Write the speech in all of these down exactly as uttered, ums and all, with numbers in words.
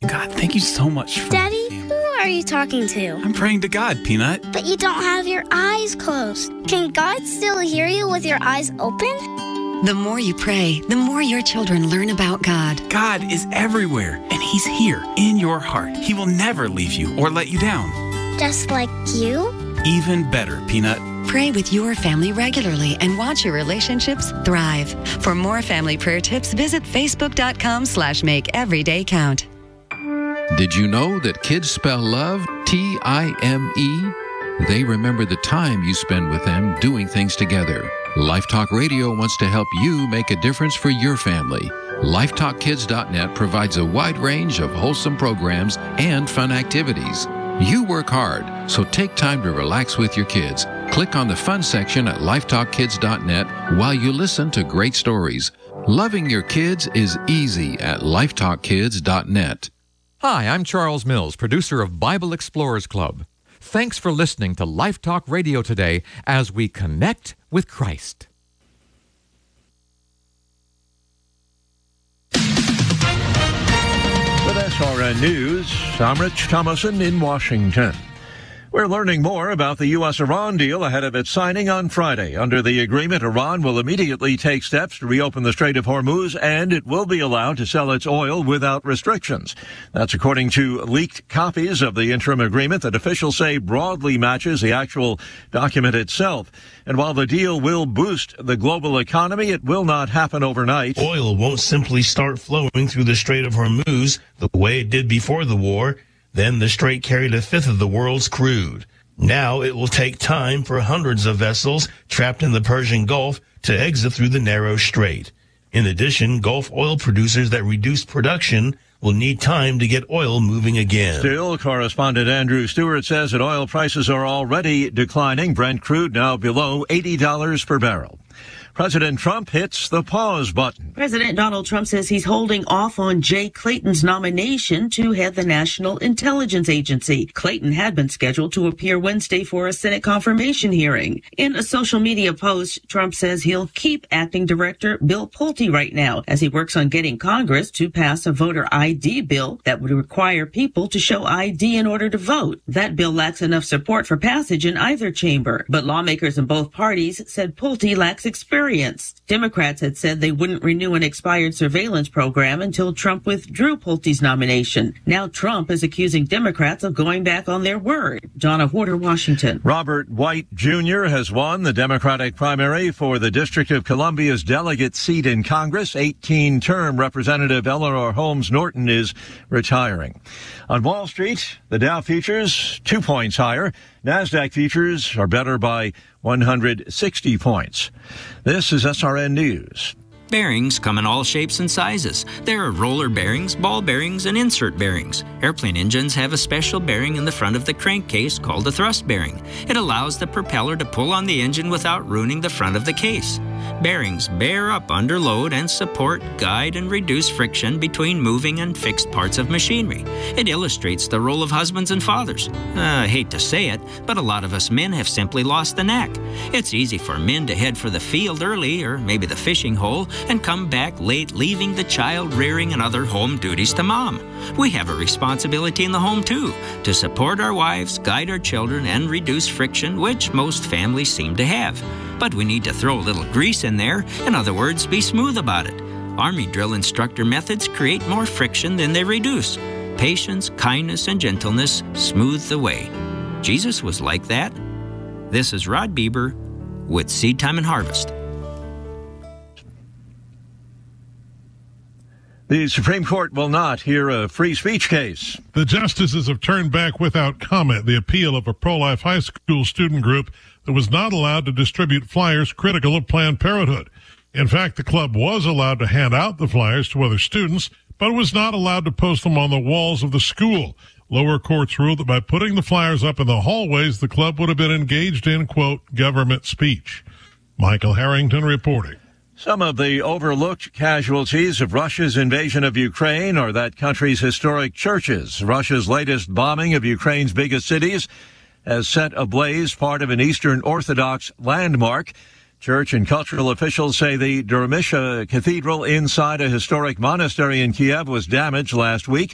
God, thank you so much for Daddy, who are you talking to? I'm praying to God, Peanut. But you don't have your eyes closed. Can God still hear you with your eyes open? The more you pray, the more your children learn about God. God is everywhere, and He's here in your heart. He will never leave you or let you down. Just like you? Even better, Peanut. Pray with your family regularly and watch your relationships thrive. For more family prayer tips, visit facebook.com slash make every day count. Did you know that kids spell love T I M E? They remember the time you spend with them doing things together. Life Talk Radio wants to help you make a difference for your family. Life Talk Kids dot net provides a wide range of wholesome programs and fun activities. You work hard, so take time to relax with your kids. Click on the fun section at Life Talk Kids dot net while you listen to great stories. Loving your kids is easy at Life Talk Kids dot net. Hi, I'm Charles Mills, producer of Bible Explorers Club. Thanks for listening to Life Talk Radio today as we connect with Christ. With S R N News, I'm Rich Thomason in Washington. We're learning more about the U S Iran deal ahead of its signing on Friday. Under the agreement, Iran will immediately take steps to reopen the Strait of Hormuz, and it will be allowed to sell its oil without restrictions. That's according to leaked copies of the interim agreement that officials say broadly matches the actual document itself. And while the deal will boost the global economy, it will not happen overnight. Oil won't simply start flowing through the Strait of Hormuz the way it did before the war. Then the strait carried a fifth of the world's crude. Now it will take time for hundreds of vessels trapped in the Persian Gulf to exit through the narrow strait. In addition, Gulf oil producers that reduced production will need time to get oil moving again. Still, correspondent Andrew Stewart says that oil prices are already declining. Brent crude now below eighty dollars per barrel. President Trump hits the pause button. President Donald Trump says he's holding off on Jay Clayton's nomination to head the National Intelligence Agency. Clayton had been scheduled to appear Wednesday for a Senate confirmation hearing. In a social media post, Trump says he'll keep acting director Bill Pulte right now as he works on getting Congress to pass a voter I D bill that would require people to show I D in order to vote. That bill lacks enough support for passage in either chamber, but lawmakers in both parties said Pulte lacks experience. Democrats had said they wouldn't renew an expired surveillance program until Trump withdrew Pulte's nomination. Now Trump is accusing Democrats of going back on their word. Donna Horter, Washington. Robert White Junior has won the Democratic primary for the District of Columbia's delegate seat in Congress. eighteen-term Representative Eleanor Holmes Norton is retiring. On Wall Street, the Dow futures two points higher. NASDAQ futures are better by one hundred sixty points. This is S R N News. Bearings come in all shapes and sizes. There are roller bearings, ball bearings, and insert bearings. Airplane engines have a special bearing in the front of the crankcase called a thrust bearing. It allows the propeller to pull on the engine without ruining the front of the case. Bearings bear up under load and support, guide, and reduce friction between moving and fixed parts of machinery. It illustrates the role of husbands and fathers. Uh, I hate to say it, but a lot of us men have simply lost the knack. It's easy for men to head for the field early, or maybe the fishing hole, and come back late, leaving the child rearing and other home duties to mom. We have a responsibility in the home, too, to support our wives, guide our children, and reduce friction, which most families seem to have. But we need to throw a little grease in there. In other words, be smooth about it. Army drill instructor methods create more friction than they reduce. Patience, kindness, and gentleness smooth the way. Jesus was like that. This is Rod Bieber with Seed Time and Harvest. The Supreme Court will not hear a free speech case. The justices have turned back without comment the appeal of a pro-life high school student group that was not allowed to distribute flyers critical of Planned Parenthood. In fact, the club was allowed to hand out the flyers to other students, but was not allowed to post them on the walls of the school. Lower courts ruled that by putting the flyers up in the hallways, the club would have been engaged in, quote, government speech. Michael Harrington reporting. Some of the overlooked casualties of Russia's invasion of Ukraine are that country's historic churches. Russia's latest bombing of Ukraine's biggest cities has set ablaze part of an Eastern Orthodox landmark. Church and cultural officials say the Dermisha Cathedral inside a historic monastery in Kiev was damaged last week.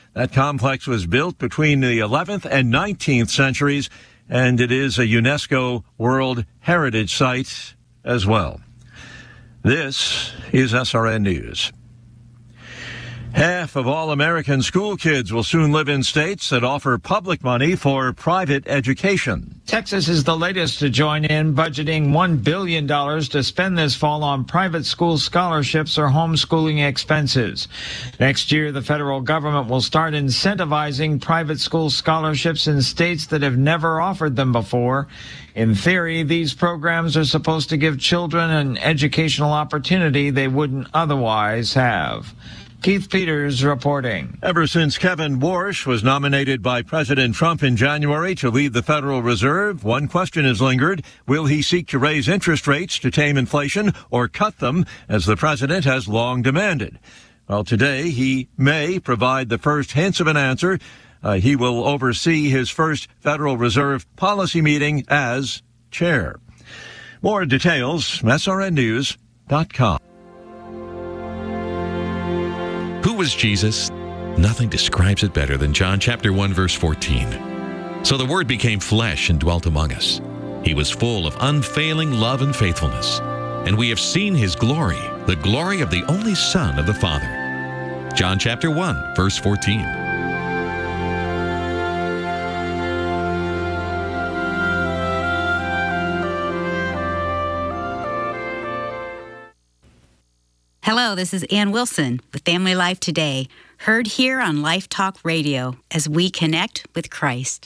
That complex was built between the eleventh and nineteenth centuries, and it is a UNESCO World Heritage Site as well. This is S R N News. Half of all American school kids will soon live in states that offer public money for private education. Texas is the latest to join in, budgeting one billion dollars to spend this fall on private school scholarships or homeschooling expenses. Next year, the federal government will start incentivizing private school scholarships in states that have never offered them before. In theory, these programs are supposed to give children an educational opportunity they wouldn't otherwise have. Keith Peters reporting. Ever since Kevin Warsh was nominated by President Trump in January to lead the Federal Reserve, one question has lingered. Will he seek to raise interest rates to tame inflation or cut them, as the president has long demanded? Well, today he may provide the first hints of an answer. Uh, he will oversee his first Federal Reserve policy meeting as chair. More details, S R N news dot com. Who was Jesus? Nothing describes it better than John chapter one, verse fourteen. So the Word became flesh and dwelt among us. He was full of unfailing love and faithfulness. And we have seen His glory, the glory of the only Son of the Father. John chapter one, verse fourteen. Hello, this is Ann Wilson with Family Life Today, heard here on Life Talk Radio as we connect with Christ.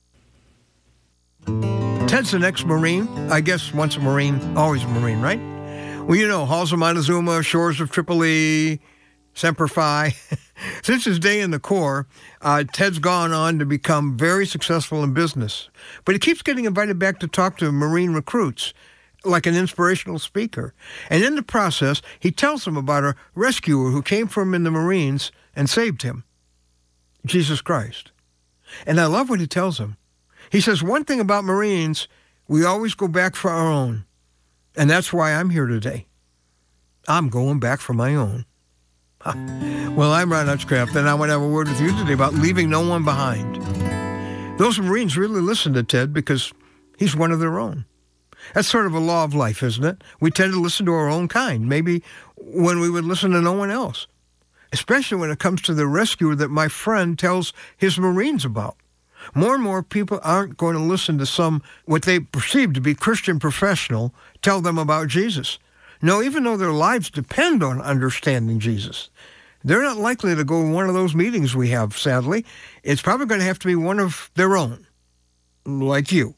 Ted's an ex-Marine. I guess once a Marine, always a Marine, right? Well, you know, halls of Montezuma, shores of Tripoli, Semper Fi. Since his day in the Corps, uh, Ted's gone on to become very successful in business. But he keeps getting invited back to talk to Marine recruits, like an inspirational speaker. And in the process, he tells them about a rescuer who came from in the Marines and saved him, Jesus Christ. And I love what he tells them. He says, one thing about Marines, we always go back for our own. And that's why I'm here today. I'm going back for my own. Huh. Well, I'm Ron Hutchcraft, and I want to have a word with you today about leaving no one behind. Those Marines really listen to Ted because he's one of their own. That's sort of a law of life, isn't it? We tend to listen to our own kind, maybe when we would listen to no one else, especially when it comes to the rescuer that my friend tells his Marines about. More and more people aren't going to listen to some, what they perceive to be Christian professional, tell them about Jesus. No, even though their lives depend on understanding Jesus, they're not likely to go to one of those meetings we have, sadly. It's probably going to have to be one of their own, like you.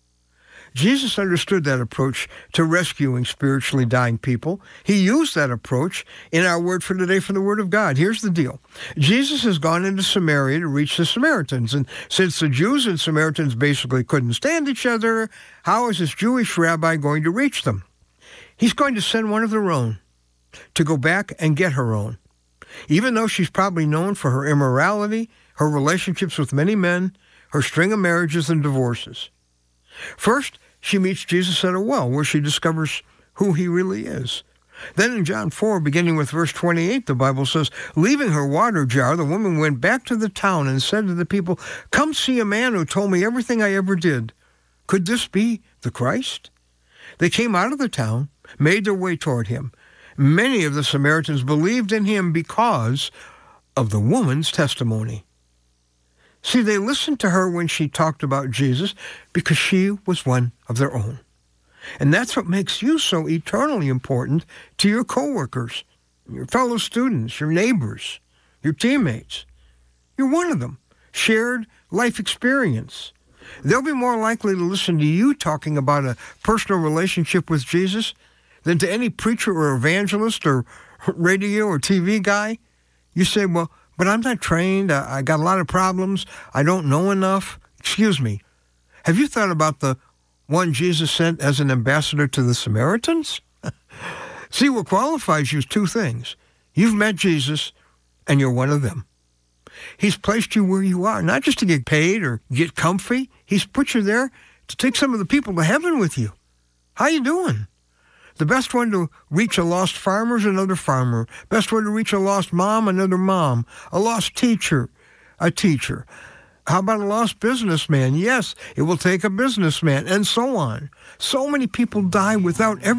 Jesus understood that approach to rescuing spiritually dying people. He used that approach in our word for today from the Word of God. Here's the deal. Jesus has gone into Samaria to reach the Samaritans. And since the Jews and Samaritans basically couldn't stand each other, how is this Jewish rabbi going to reach them? He's going to send one of their own to go back and get her own. Even though she's probably known for her immorality, her relationships with many men, her string of marriages and divorces. First, she meets Jesus at a well, where she discovers who he really is. Then in John four, beginning with verse twenty-eight, the Bible says, leaving her water jar, the woman went back to the town and said to the people, come see a man who told me everything I ever did. Could this be the Christ? They came out of the town, made their way toward him. Many of the Samaritans believed in him because of the woman's testimony. See, they listened to her when she talked about Jesus because she was one of their own. And that's what makes you so eternally important to your coworkers, your fellow students, your neighbors, your teammates. You're one of them. Shared life experience. They'll be more likely to listen to you talking about a personal relationship with Jesus than to any preacher or evangelist or radio or T V guy. You say, well, but I'm not trained. I got a lot of problems. I don't know enough. Excuse me. Have you thought about the one Jesus sent as an ambassador to the Samaritans? See, what qualifies you is two things. You've met Jesus, and you're one of them. He's placed you where you are, not just to get paid or get comfy. He's put you there to take some of the people to heaven with you. How you doing? The best one to reach a lost farmer is another farmer. Best one to reach a lost mom, another mom. A lost teacher. a teacher. How about a lost businessman? Yes, it will take a businessman, and so on. So many people die without ever